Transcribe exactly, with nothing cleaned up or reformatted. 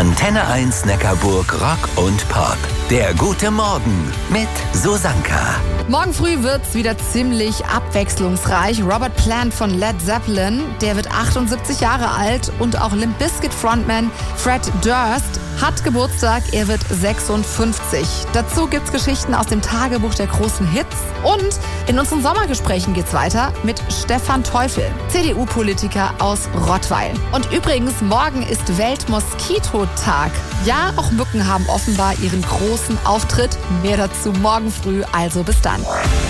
Antenne eins Neckarburg Rock und Pop. Der gute Morgen mit Susanka. Morgen früh wird's wieder ziemlich abwechslungsreich. Robert Plant von Led Zeppelin, der wird achtundsiebzig Jahre alt, und auch Limp Bizkit Frontman Fred Durst hat Geburtstag, er wird sechsundfünfzig. Dazu gibt's Geschichten aus dem Tagebuch der großen Hits, und in unseren Sommergesprächen geht's weiter mit Stefan Teufel, C D U-Politiker aus Rottweil. Und übrigens, morgen ist Weltmoskitotag. Ja, auch Mücken haben offenbar ihren großen Auftritt. Mehr dazu morgen früh, also bis dann.